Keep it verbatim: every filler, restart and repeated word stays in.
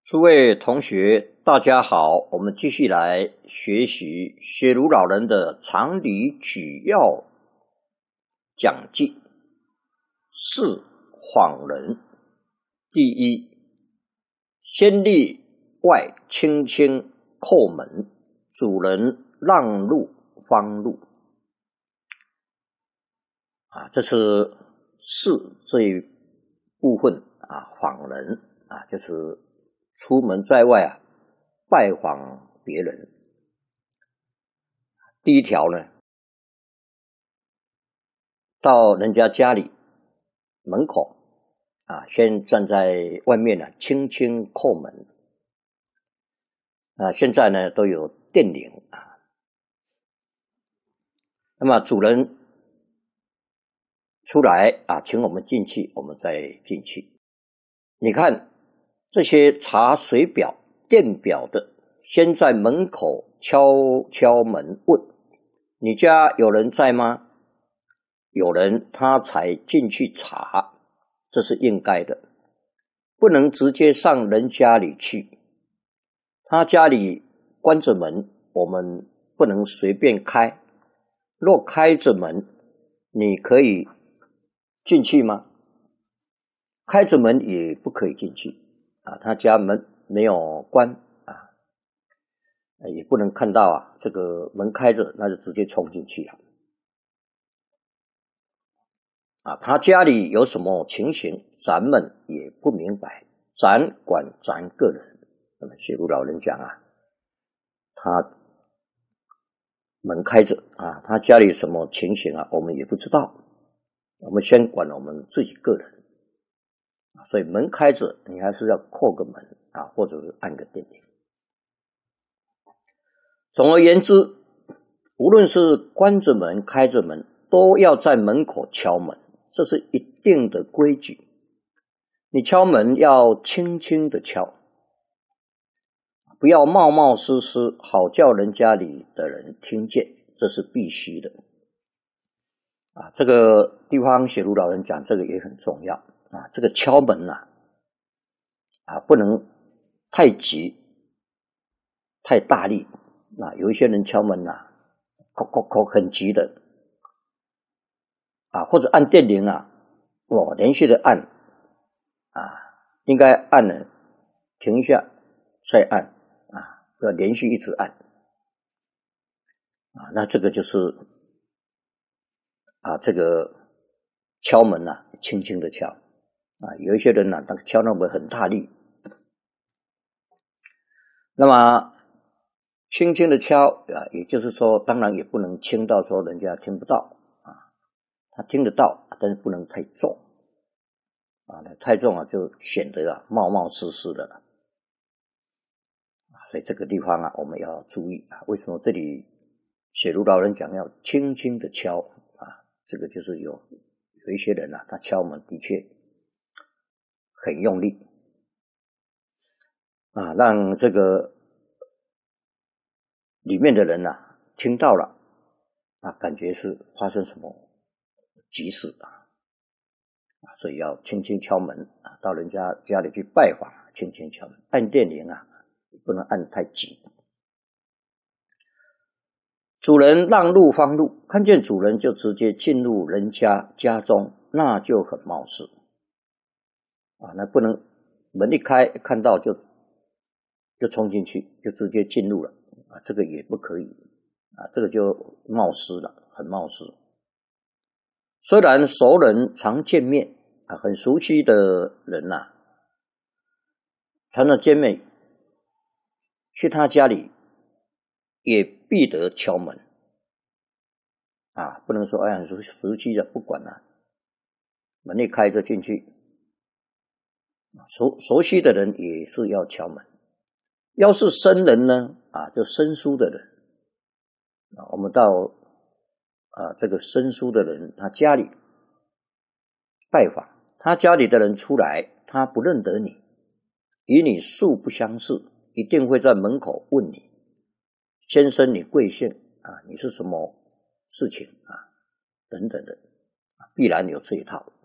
诸位同学，大家好，我们继续来学习学儒老人的常理举要讲记。四访人。第一，先例外轻轻叩门，主人让路方入。啊，这是四这一部分啊，访人啊，就是出门在外啊，拜访别人。第一条呢，到人家家里门口啊，先站在外面呢、啊，轻轻叩门。啊，现在呢都有电铃啊。那么主人出来啊，请我们进去，我们再进去。你看这些查水表、电表的，先在门口敲敲门问：你家有人在吗？有人，他才进去查，这是应该的，不能直接上人家里去。他家里关着门，我们不能随便开。若开着门，你可以进去吗？开着门也不可以进去啊，他家门没有关啊，也不能看到啊，这个门开着，那就直接冲进去了。啊，他家里有什么情形，咱们也不明白，咱管咱个人。那么学儒老人讲啊，他门开着啊，他家里什么情形啊，我们也不知道，我们先管我们自己个人。所以门开着，你还是要叩个门啊，或者是按个电铃。总而言之，无论是关着门、开着门，都要在门口敲门，这是一定的规矩。你敲门要轻轻的敲，不要冒冒失失，好叫人家里的人听见，这是必须的。啊，这个地方学儒老人讲，这个也很重要。啊，这个敲门啊，啊，不能太急、太大力。啊，有一些人敲门啊，叩叩叩很急的，啊，或者按电铃啊，哇，连续的按，啊，应该按了，停一下，再按，啊，不要连续一直按，啊，那这个就是啊，这个敲门啊，轻轻的敲。啊，有一些人呢、啊，他敲那么很大力，那么轻轻的敲啊，也就是说，当然也不能轻到说人家听不到啊，他听得到，但是不能太重啊，太重啊就显得啊冒冒失失的了啊，所以这个地方啊我们要注意啊，为什么这里学儒老人讲要轻轻的敲啊？这个就是有有一些人啊，他敲门的确很用力啊，让这个里面的人啊听到了啊，感觉是发生什么急事啊，所以要轻轻敲门啊，到人家家里去拜访，轻轻敲门，按电铃啊，不能按太急。主人让路方入，看见主人就直接进入人家家中，那就很冒失。啊，那不能门一开看到就就冲进去，就直接进入了啊，这个也不可以啊，这个就冒失了，很冒失。虽然熟人常见面啊，很熟悉的人呐、啊，常常见面，去他家里也必得敲门啊，不能说哎呀很熟熟悉的不管了、啊，门一开就进去。熟熟悉的人也是要敲门，要是生人呢啊，就生疏的人啊，我们到啊这个生疏的人他家里拜访，他家里的人出来，他不认得你，与你素不相识，一定会在门口问你：先生，你贵姓啊？你是什么事情啊？等等的，必然有这一套。